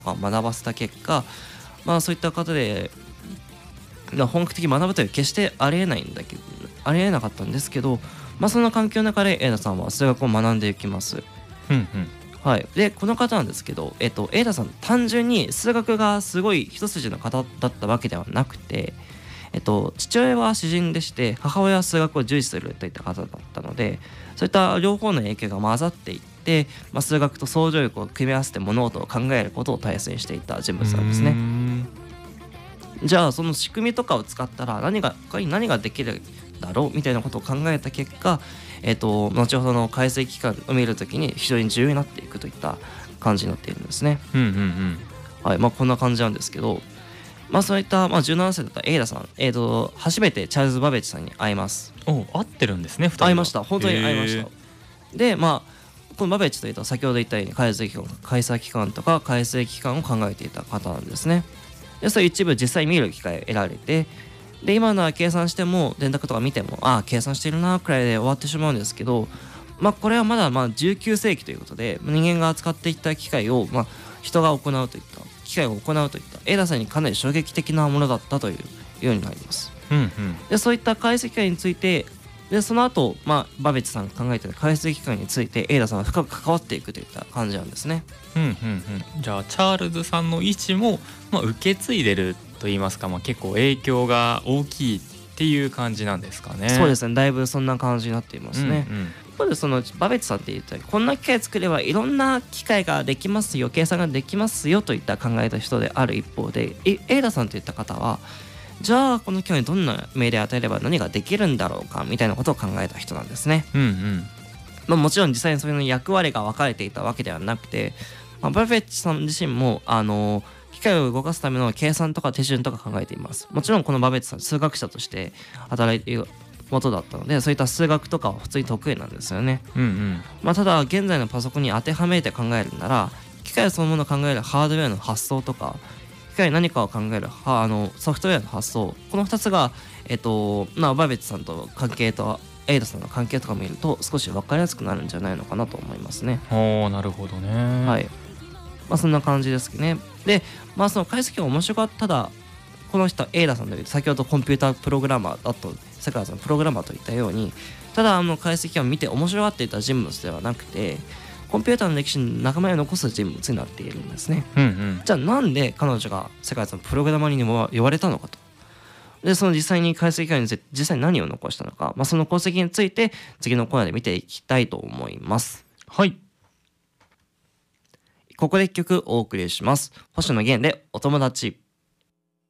か学ばせた結果、そういった方で本格的に学ぶという決してありえなかったんですけど、そんな環境の中でエイダさんは数学を学んでいきます。 うんうん。 はい、でこの方なんですけど、エイダさん単純に数学がすごい一筋の方だったわけではなくて、父親は詩人でして母親は数学を重視するといった方だったので、そういった両方の影響が混ざっていって、数学と想像力を組み合わせて物事を考えることを大切にしていた人物なんですね。じゃあその仕組みとかを使ったら何ができるだろうみたいなことを考えた結果、後ほどの解析機関を見るときに非常に重要になっていくといった感じになっているんですね。 うんうんうん。 はい、こんな感じなんですけど、そういった、17歳だったエイダさん、初めてチャールズ・バベッジさんに会います。 会ってるんですね、2人は。 会いました。本当に会いました。でこのバベッジというと先ほど言ったように解析機関とか解析機関を考えていた方なんですね。でそういう一部実際見る機会を得られて、で今のは計算しても電卓とか見ても計算してるなくらいで終わってしまうんですけど、これはまだ19世紀ということで人間が扱っていった機械を、人が行うといった機械を行うといったエイダさんにかなり衝撃的なものだったというようになります。 うんうん。 でそういった解析機械について、でその後、バベッジさんが考えている解析機械についてエイダさんは深く関わっていくといった感じなんですね。 うんうんうん。じゃあチャールズさんの意思も、受け継いでると言いますか、結構影響が大きいっていう感じなんですかね。 そうですね、だいぶそんな感じになっていますね。 うんうん。 一方でそのバベッジさんって言ったようにこんな機械作ればいろんな機械ができますよ、計算ができますよといった考えた人である一方で、エイダさんといった方はじゃあこの機械にどんな命令を与えれば何ができるんだろうかみたいなことを考えた人なんですね。 うんうん。 もちろん実際にそういう役割が分かれていたわけではなくて、バベッジさん自身も機械を動かすための計算とか手順とか考えています。もちろんこのバベッジさん数学者として働いている元だったので、そういった数学とかは普通に得意なんですよね。 うんうん。 ただ現在のパソコンに当てはめて考えるなら、機械そのものを考えるハードウェアの発想とか機械何かを考えるソフトウェアの発想、この2つがバベッジさんと関係とエイダさんの関係とか見ると少し分かりやすくなるんじゃないのかなと思いますね。 なるほどね。 はい、そんな感じですね。でその解析が面白かった。ただこの人エイダさんという先ほどコンピュータープログラマーだと世界のプログラマーといったように、ただ解析を見て面白がっていた人物ではなくて、コンピューターの歴史に仲間を残す人物になっているんですね。 うんうん。 じゃあなんで彼女が世界のプログラマーにも呼ばれたのかと。でその実際に解析機械について実際に何を残したのか、その功績について次のコーナーで見ていきたいと思います。 はい。 ここで一曲お送りします。星野源でお友達。